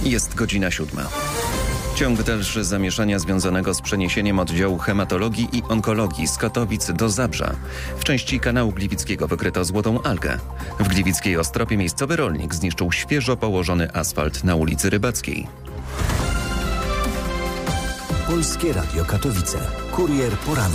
Jest godzina 7. Ciąg dalszy zamieszania związanego z przeniesieniem oddziału hematologii i onkologii z Katowic do Zabrza. W części kanału gliwickiego wykryto złotą algę. W gliwickiej Ostropie miejscowy rolnik zniszczył świeżo położony asfalt na ulicy Rybackiej. Polskie Radio Katowice. Kurier poranny.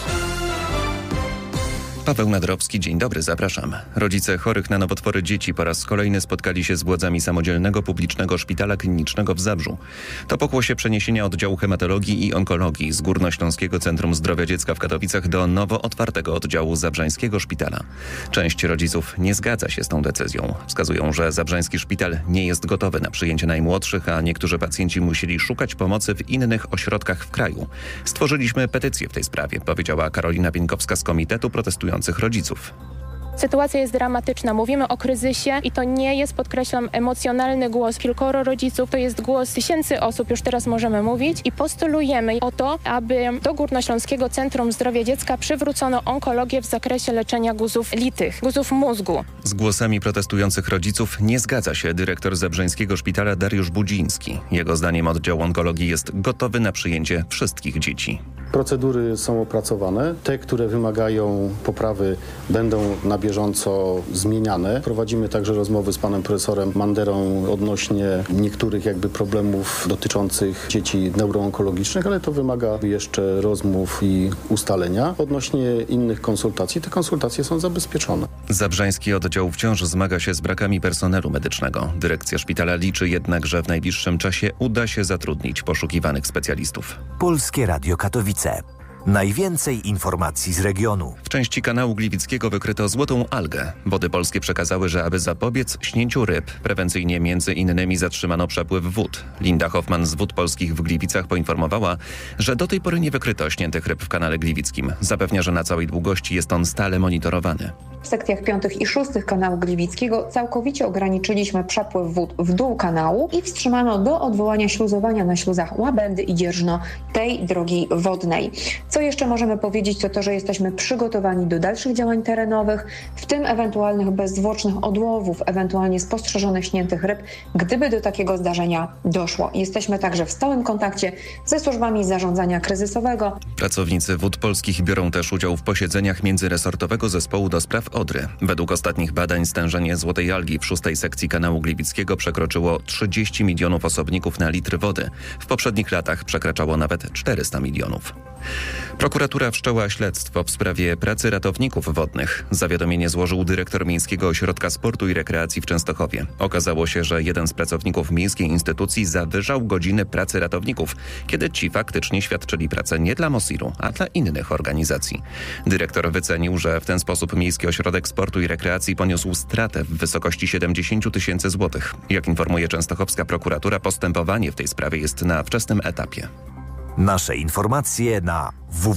Paweł Nadrowski, dzień dobry, zapraszam. Rodzice chorych na nowotwory dzieci po raz kolejny spotkali się z władzami Samodzielnego Publicznego Szpitala Klinicznego w Zabrzu. To pokłosie przeniesienia oddziału hematologii i onkologii z Górnośląskiego Centrum Zdrowia Dziecka w Katowicach do nowo otwartego oddziału Zabrzańskiego Szpitala. Część rodziców nie zgadza się z tą decyzją. Wskazują, że Zabrzański Szpital nie jest gotowy na przyjęcie najmłodszych, a niektórzy pacjenci musieli szukać pomocy w innych ośrodkach w kraju. Stworzyliśmy petycję w tej sprawie, powiedziała Karolina Pienkowska z Komitetu Protestujących Rodziców. Sytuacja jest dramatyczna. Mówimy o kryzysie i to nie jest, podkreślam, emocjonalny głos kilkoro rodziców. To jest głos tysięcy osób, już teraz możemy mówić, i postulujemy o to, aby do Górnośląskiego Centrum Zdrowia Dziecka przywrócono onkologię w zakresie leczenia guzów litych, guzów mózgu. Z głosami protestujących rodziców nie zgadza się dyrektor Zabrzańskiego Szpitala Dariusz Budziński. Jego zdaniem oddział onkologii jest gotowy na przyjęcie wszystkich dzieci. Procedury są opracowane. Te, które wymagają poprawy, będą na bieżąco zmieniane. Prowadzimy także rozmowy z panem profesorem Manderą odnośnie niektórych problemów dotyczących dzieci neuroonkologicznych, ale to wymaga jeszcze rozmów i ustalenia. Odnośnie innych konsultacji, te konsultacje są zabezpieczone. Zabrzański oddział wciąż zmaga się z brakami personelu medycznego. Dyrekcja szpitala liczy jednak, że w najbliższym czasie uda się zatrudnić poszukiwanych specjalistów. Polskie Radio Katowice. Najwięcej informacji z regionu. W części kanału gliwickiego wykryto złotą algę. Wody polskie przekazały, że aby zapobiec śnięciu ryb, prewencyjnie między innymi zatrzymano przepływ wód. Linda Hoffman z Wód Polskich w Gliwicach poinformowała, że do tej pory nie wykryto śniętych ryb w kanale gliwickim. Zapewnia, że na całej długości jest on stale monitorowany. W sekcjach 5. i 6. kanału gliwickiego całkowicie ograniczyliśmy przepływ wód w dół kanału i wstrzymano do odwołania śluzowania na śluzach Łabędy i Dzierżno tej drogi wodnej. Co jeszcze możemy powiedzieć, to to, że jesteśmy przygotowani do dalszych działań terenowych, w tym ewentualnych bezzwłocznych odłowów, ewentualnie spostrzeżonych śniętych ryb, gdyby do takiego zdarzenia doszło. Jesteśmy także w stałym kontakcie ze służbami zarządzania kryzysowego. Pracownicy Wód Polskich biorą też udział w posiedzeniach międzyresortowego zespołu do spraw Odry. Według ostatnich badań stężenie złotej algi w 6. sekcji kanału gliwickiego przekroczyło 30 milionów osobników na litr wody. W poprzednich latach przekraczało nawet 400 milionów. Prokuratura wszczęła śledztwo w sprawie pracy ratowników wodnych. Zawiadomienie złożył dyrektor Miejskiego Ośrodka Sportu i Rekreacji w Częstochowie. Okazało się, że jeden z pracowników miejskiej instytucji zawyżał godziny pracy ratowników, kiedy ci faktycznie świadczyli pracę nie dla MOSiR-u, a dla innych organizacji. Dyrektor wycenił, że w ten sposób Miejski Ośrodek Sportu i Rekreacji poniósł stratę w wysokości 70 tysięcy złotych. Jak informuje częstochowska prokuratura, postępowanie w tej sprawie jest na wczesnym etapie. Nasze informacje na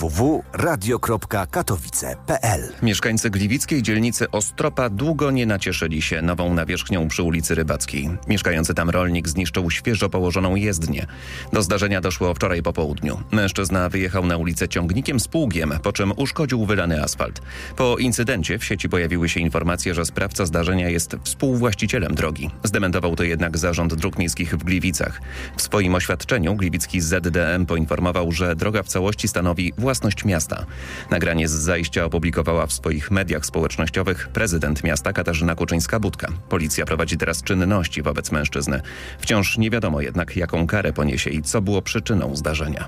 www.radio.katowice.pl. Mieszkańcy gliwickiej dzielnicy Ostropa długo nie nacieszyli się nową nawierzchnią przy ulicy Rybackiej. Mieszkający tam rolnik zniszczył świeżo położoną jezdnię. Do zdarzenia doszło wczoraj po południu. Mężczyzna wyjechał na ulicę ciągnikiem z pługiem, po czym uszkodził wylany asfalt. Po incydencie w sieci pojawiły się informacje, że sprawca zdarzenia jest współwłaścicielem drogi. Zdementował to jednak Zarząd Dróg Miejskich w Gliwicach. W swoim oświadczeniu gliwicki ZDM poinformował, że droga w całości stanowi własność miasta. Nagranie z zajścia opublikowała w swoich mediach społecznościowych prezydent miasta Katarzyna Kuczyńska-Budka. Policja prowadzi teraz czynności wobec mężczyzny. Wciąż nie wiadomo jednak, jaką karę poniesie i co było przyczyną zdarzenia.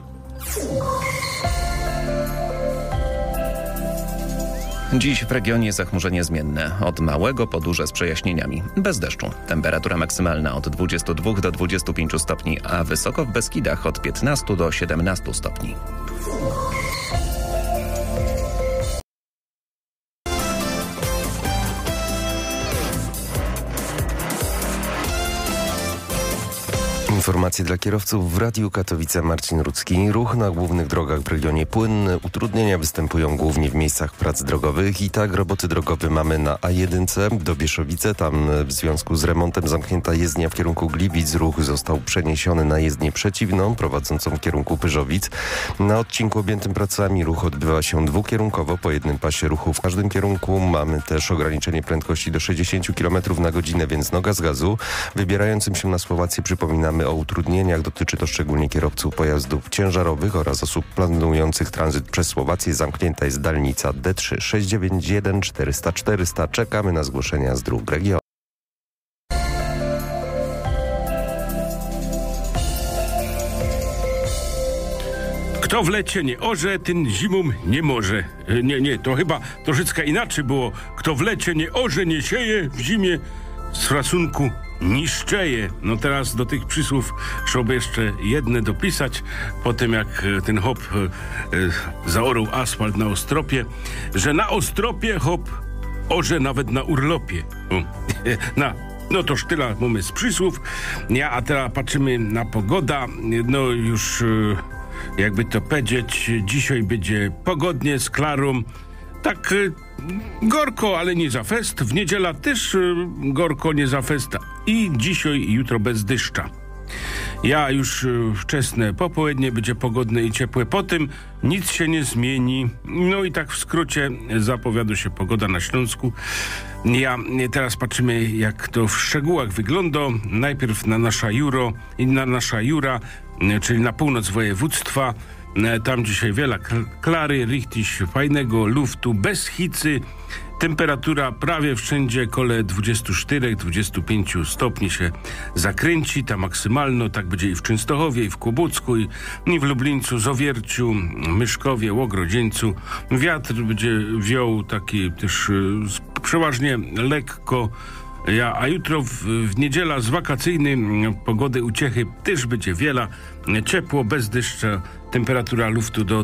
Dziś w regionie zachmurzenie zmienne. Od małego po duże z przejaśnieniami. Bez deszczu. Temperatura maksymalna od 22 do 25 stopni, a wysoko w Beskidach od 15 do 17 stopni. Informacje dla kierowców w Radiu Katowice. Marcin Rudzki. Ruch na głównych drogach w regionie płynny. Utrudnienia występują głównie w miejscach prac drogowych. I tak roboty drogowe mamy na A1 do Bieszowice. Tam w związku z remontem zamknięta jezdnia w kierunku Gliwic. Ruch został przeniesiony na jezdnię przeciwną, prowadzącą w kierunku Pyrzowic. Na odcinku objętym pracami ruch odbywa się dwukierunkowo, po jednym pasie ruchu w każdym kierunku. Mamy też ograniczenie prędkości do 60 km na godzinę, więc noga z gazu. Wybierającym się na Słowację przypominamy o utrudnieniach. Dotyczy to szczególnie kierowców pojazdów ciężarowych oraz osób planujących tranzyt przez Słowację. Zamknięta jest dalnica D3 691 400 400. Czekamy na zgłoszenia z dróg regionu. Kto w lecie nie orze, ten zimą nie może. Nie, to chyba troszeczkę inaczej było. Kto w lecie nie orze, nie sieje, w zimie z frasunku niszczeje. No teraz do tych przysłów trzeba jeszcze jedne dopisać, po tym jak ten hop zaorał asfalt na Ostropie, że na Ostropie hop orze nawet na urlopie. No toż tyle mamy z przysłów. A teraz patrzymy na pogoda. No już jakby to powiedzieć, dzisiaj będzie pogodnie z klarą. Tak gorko, ale nie za fest. W niedziela też gorko, nie za fest. I dzisiaj i jutro bez deszcza. Już wczesne popołudnie będzie pogodne i ciepłe. Potem nic się nie zmieni. No i tak w skrócie zapowiada się pogoda na Śląsku. Teraz patrzymy, jak to w szczegółach wygląda. Najpierw na nasza Jura, czyli na północ województwa. Tam dzisiaj wiele klary, richtig fajnego luftu, bez hicy. Temperatura prawie wszędzie koło 24-25 stopni się zakręci, ta maksymalno. Tak będzie i w Częstochowie, i w Kłobucku, i w Lublińcu, Zowierciu, Myszkowie, Łogrodzieńcu. Wiatr będzie wiał taki też przeważnie lekko. A jutro w niedziela z wakacyjnej pogody uciechy też będzie wiele. Ciepło, bez deszcza, temperatura luftu do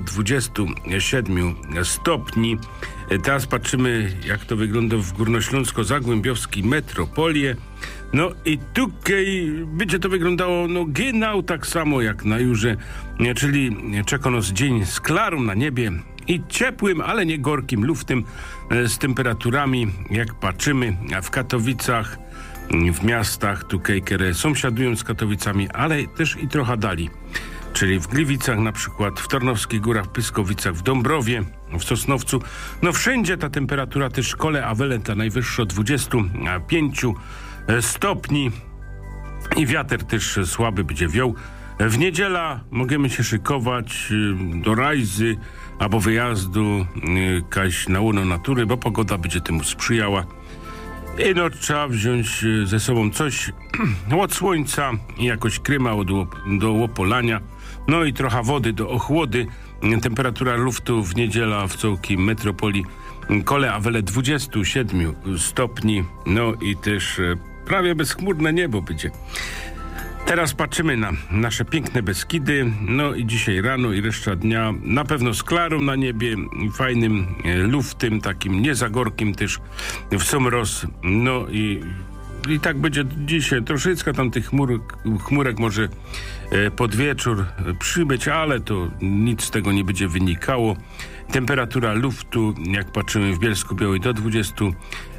27 stopni. Teraz patrzymy, jak to wygląda w Górnośląsko-Zagłębiowskiej metropolii. No i tutaj będzie to wyglądało genau tak samo jak na Jurze, czyli czeka nas dzień z klarą na niebie i ciepłym, ale nie gorkim luftem, z temperaturami, jak patrzymy w Katowicach, w miastach tutaj, które sąsiadują z Katowicami, ale też i trochę dali. Czyli w Gliwicach na przykład, w Tarnowskich Górach, w Pyskowicach, w Dąbrowie, w Sosnowcu. No wszędzie ta temperatura też kole Awelenta najwyższa 25 stopni i wiatr też słaby będzie wiał. W niedziela możemy się szykować do rajzy albo wyjazdu kaś na łono natury, bo pogoda będzie temu sprzyjała. I trzeba wziąć ze sobą coś od słońca i jakoś kryma do łopolania. No i trochę wody do ochłody. Temperatura luftu w niedziela w całkiem metropolii kole Awele 27 stopni. No i też prawie bezchmurne niebo będzie. Teraz patrzymy na nasze piękne Beskidy. No i dzisiaj rano i reszta dnia na pewno z klarą na niebie, fajnym luftem, takim nie za gorkim też w somroz. No i tak będzie dzisiaj. Troszeczkę tam tych chmurek może pod wieczór przybyć, ale to nic z tego nie będzie wynikało. Temperatura luftu, jak patrzymy w Bielsku-Białej, do 24,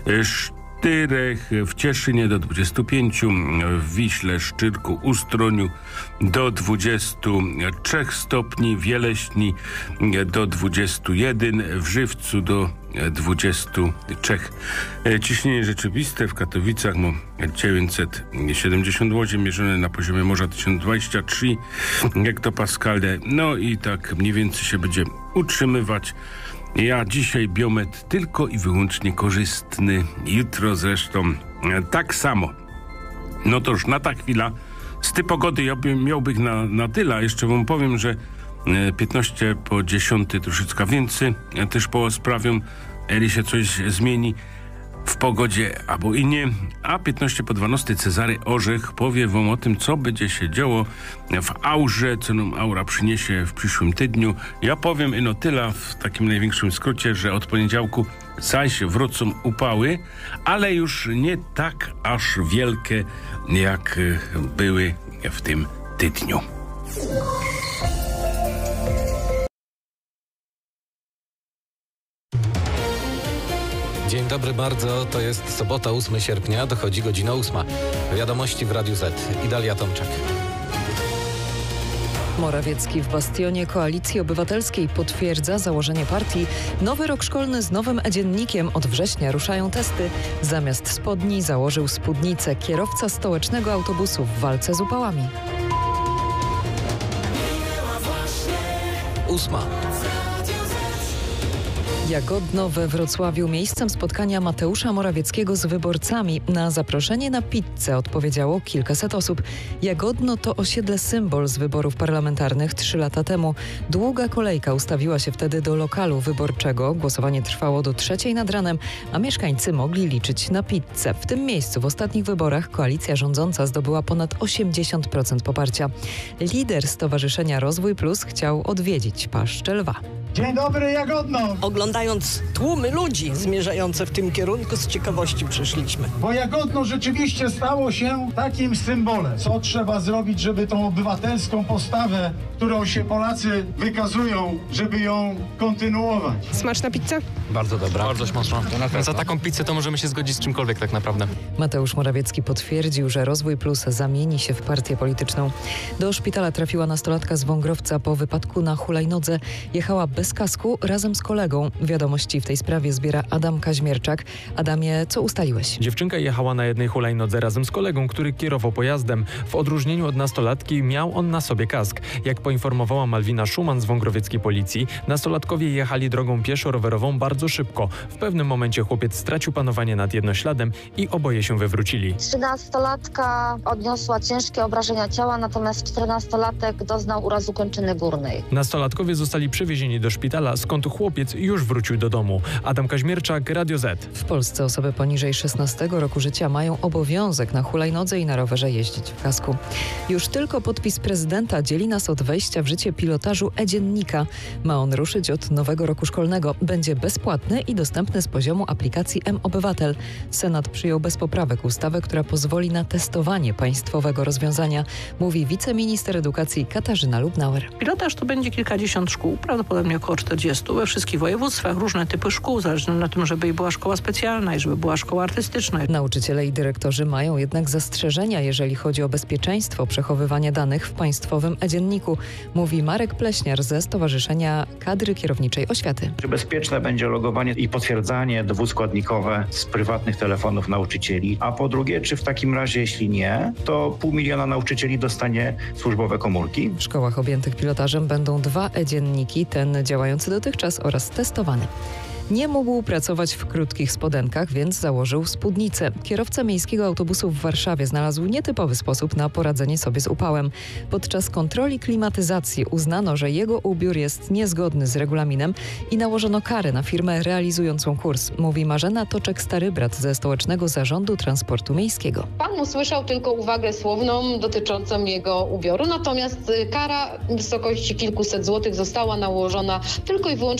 w Cieszynie do 25, w Wiśle, Szczyrku, Ustroniu do 23 stopni, w Jeleśni do 21, w Żywcu do 23. Ciśnienie rzeczywiste w Katowicach 978 mierzone na poziomie morza 1023 hektopaskale. No i tak mniej więcej się będzie utrzymywać. Dzisiaj biometr tylko i wyłącznie korzystny. Jutro zresztą tak samo. No to już na ta chwila z tej pogody miałbym na tyle. Jeszcze wam powiem, że 15 po 10 troszeczkę więcej też sprawią, jeżeli się coś zmieni w pogodzie albo i nie, a 15 po 12 Cezary Orzech powie wam o tym, co będzie się działo w aurze, co nam aura przyniesie w przyszłym tygodniu. Ja powiem tyle w takim największym skrócie, że od poniedziałku zaś wrócą upały, ale już nie tak aż wielkie, jak były w tym tygodniu. Dzień dobry bardzo, to jest sobota 8 sierpnia, dochodzi godzina 8. Wiadomości w Radiu Z. Idalia Tomczak. Morawiecki w bastionie Koalicji Obywatelskiej potwierdza założenie partii. Nowy rok szkolny z nowym e-dziennikiem. Od września ruszają testy. Zamiast spodni założył spódnicę kierowca stołecznego autobusu w walce z upałami. 8. Jagodno we Wrocławiu miejscem spotkania Mateusza Morawieckiego z wyborcami. Na zaproszenie na pizzę odpowiedziało kilkaset osób. Jagodno to osiedle symbol z wyborów parlamentarnych 3 lata temu. Długa kolejka ustawiła się wtedy do lokalu wyborczego. Głosowanie trwało do 3:00 nad ranem, a mieszkańcy mogli liczyć na pizzę. W tym miejscu w ostatnich wyborach koalicja rządząca zdobyła ponad 80% poparcia. Lider Stowarzyszenia Rozwój Plus chciał odwiedzić Paszczę Lwa. Dzień dobry, Jagodno! Oglądając tłumy ludzi zmierzające w tym kierunku, z ciekawości przyszliśmy. Bo Jagodno rzeczywiście stało się takim symbolem. Co trzeba zrobić, żeby tą obywatelską postawę, którą się Polacy wykazują, żeby ją kontynuować? Smaczna pizza? Bardzo dobra. Bardzo smaczna. Za taką pizzę to możemy się zgodzić z czymkolwiek tak naprawdę. Mateusz Morawiecki potwierdził, że Rozwój Plus zamieni się w partię polityczną. Do szpitala trafiła nastolatka z Wągrowca po wypadku na hulajnodze. Jechała bez kasku razem z kolegą. Wiadomości w tej sprawie zbiera Adam Kaźmierczak. Adamie, co ustaliłeś? Dziewczynka jechała na jednej hulajnodze razem z kolegą, który kierował pojazdem. W odróżnieniu od nastolatki miał on na sobie kask. Jak poinformowała Malwina Szuman z wągrowieckiej policji, nastolatkowie jechali drogą pieszo-rowerową bardzo szybko. W pewnym momencie chłopiec stracił panowanie nad jednośladem i oboje się wywrócili. 13-latka odniosła ciężkie obrażenia ciała, natomiast 14-latek doznał urazu kończyny górnej. Nastolatkowie zostali przewiezieni do szpitala, skąd chłopiec już wrócił do domu. Adam Kaźmierczak, Radio Z. W Polsce osoby poniżej 16 roku życia mają obowiązek na hulajnodze i na rowerze jeździć w kasku. Już tylko podpis prezydenta dzieli nas od wejścia w życie pilotażu e-dziennika. Ma on ruszyć od nowego roku szkolnego. Będzie bezpłatny i dostępny z poziomu aplikacji mObywatel. Senat przyjął bez poprawek ustawę, która pozwoli na testowanie państwowego rozwiązania, mówi wiceminister edukacji Katarzyna Lubnauer. Pilotaż to będzie kilkadziesiąt szkół, prawdopodobnie około 40 we wszystkich województwach, różne typy szkół, zależnie na tym, żeby była szkoła specjalna i żeby była szkoła artystyczna. Nauczyciele i dyrektorzy mają jednak zastrzeżenia, jeżeli chodzi o bezpieczeństwo przechowywania danych w państwowym e-dzienniku, mówi Marek Pleśniar ze Stowarzyszenia Kadry Kierowniczej Oświaty. Czy bezpieczne będzie logowanie i potwierdzanie dwuskładnikowe z prywatnych telefonów nauczycieli? A po drugie, czy w takim razie, jeśli nie, to 500 000 nauczycieli dostanie służbowe komórki? W szkołach objętych pilotażem będą 2 e-dzienniki, ten działający dotychczas oraz testowany. Nie mógł pracować w krótkich spodenkach, więc założył spódnicę. Kierowca miejskiego autobusu w Warszawie znalazł nietypowy sposób na poradzenie sobie z upałem. Podczas kontroli klimatyzacji uznano, że jego ubiór jest niezgodny z regulaminem i nałożono karę na firmę realizującą kurs, mówi Marzena Toczek-Starybrat ze Stołecznego Zarządu Transportu Miejskiego. Pan usłyszał tylko uwagę słowną dotyczącą jego ubioru, natomiast kara w wysokości kilkuset złotych została nałożona tylko i wyłącznie